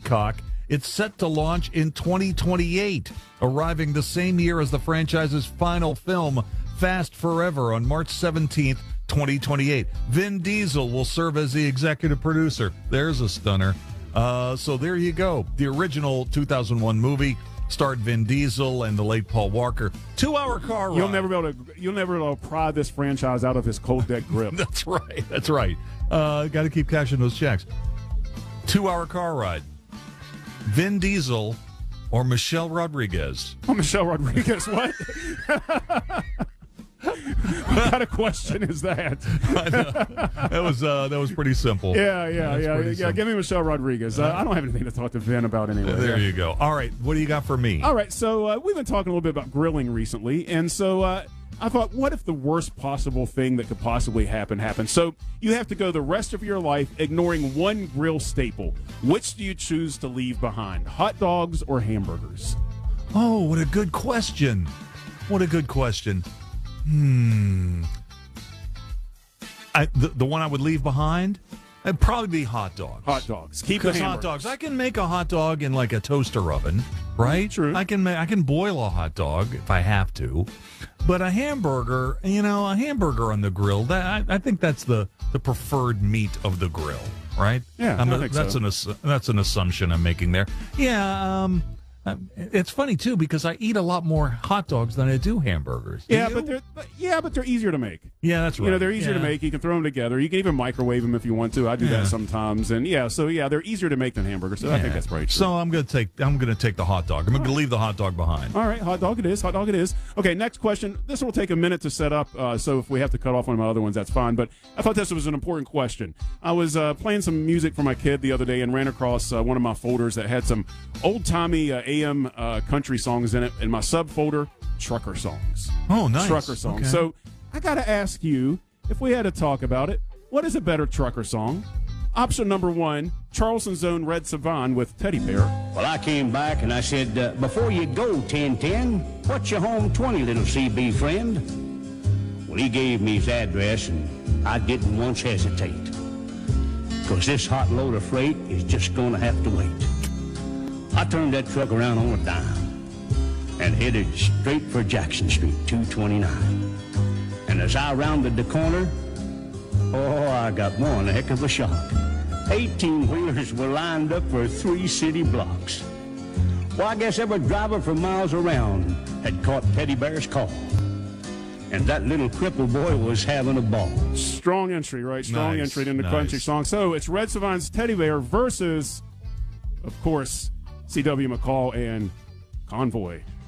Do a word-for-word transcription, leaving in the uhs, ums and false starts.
Peacock. It's set to launch in twenty twenty-eight, arriving the same year as the franchise's final film, Fast Forever, on March seventeenth, twenty twenty-eight. Vin Diesel will serve as the executive producer. There's a stunner. Uh, so there you go. The original two thousand one movie starred Vin Diesel and the late Paul Walker. Two-hour car ride. You'll never be able to. You'll never be able to pry this franchise out of his cold deck grip. That's right. That's right. Uh, Got to keep cashing those checks. Two-hour car ride. Vin Diesel or Michelle Rodriguez? Oh, Michelle Rodriguez, what? What kind of question is that? I know. That was uh, that was pretty simple. Yeah, yeah, yeah, yeah. Simple. Give me Michelle Rodriguez. Uh, I don't have anything to talk to Vin about anyway. There you go. All right, what do you got for me? All right, so uh, we've been talking a little bit about grilling recently, and so uh, I thought, what if the worst possible thing that could possibly happen happened? So you have to go the rest of your life ignoring one grill staple. Which do you choose to leave behind, hot dogs or hamburgers? Oh, what a good question. What a good question. Hmm. I, the, the one I would leave behind? It'd probably be hot dogs. Hot dogs. Keep the Because hot dogs, I can make a hot dog in like a toaster oven, right? True. I can ma- I can boil a hot dog if I have to, but a hamburger, you know, a hamburger on the grill. That I, I think that's the, the preferred meat of the grill, right? Yeah, I'm I a- think that's so. an ass- that's an assumption I'm making there. Yeah. Um, Um, It's funny too because I eat a lot more hot dogs than I do hamburgers. Do Yeah, you? but they're but, yeah, but they're easier to make. yeah, that's right. You know, they're easier Yeah. to make. You can throw them together. You can even microwave them if you want to. I do Yeah. that sometimes, and yeah, so yeah, they're easier to make than hamburgers. So I think Yeah. that's probably true. So I'm gonna take I'm gonna take the hot dog. I'm gonna leave the hot dog behind. All right, hot dog it is. Hot dog it is. Okay, next question. This will take a minute to set up, uh, so if we have to cut off one of my other ones, that's fine. But I thought this was an important question. I was uh, playing some music for my kid the other day and ran across uh, one of my folders that had some old-timey uh, A M uh, country songs in it. In my subfolder, trucker songs. Oh, nice. Trucker songs. Okay. So I got to ask you, if we had to talk about it, what is a better trucker song? Option number one, Charleston's own Red Savan with Teddy Bear. Well, I came back and I said, uh, before you go, ten ten, what's your home twenty, little C B friend? Well, he gave me his address, and I didn't once hesitate. Because this hot load of freight is just going to have to wait. I turned that truck around on a dime and headed straight for Jackson Street, two twenty-nine. And as I rounded the corner, oh, I got one heck of a shock. eighteen-wheelers were lined up for three city blocks. Well, I guess every driver for miles around had caught Teddy Bear's call. And that little cripple boy was having a ball. Strong entry, right? Strong Nice, entry in the nice. country song. So it's Red Savan's Teddy Bear versus, of course, C W McCall and Convoy.